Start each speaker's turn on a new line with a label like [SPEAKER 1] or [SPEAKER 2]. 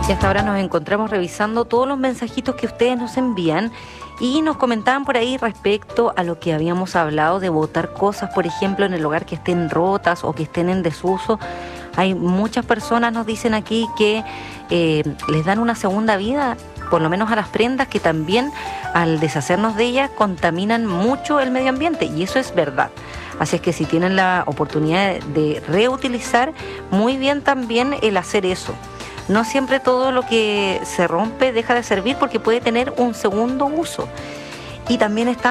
[SPEAKER 1] Y hasta ahora nos encontramos revisando todos los mensajitos que ustedes nos envían y nos comentaban por ahí respecto a lo que habíamos hablado de botar cosas, por ejemplo, en el hogar que estén rotas o que estén en desuso. Hay muchas personas, nos dicen aquí, que les dan una segunda vida, por lo menos a las prendas, que también al deshacernos de ellas contaminan mucho el medio ambiente, y eso es verdad. Así es que si tienen la oportunidad de reutilizar, muy bien también el hacer eso. No siempre todo lo que se rompe deja de servir porque puede tener un segundo uso. Y también está